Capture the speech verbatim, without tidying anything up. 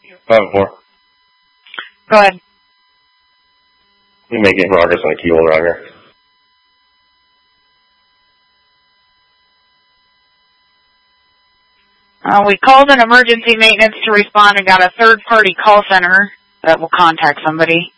five four. Go ahead. We're making progress on a key holder out here. Uh, we called an emergency maintenance to respond and got a third-party call center that will contact somebody.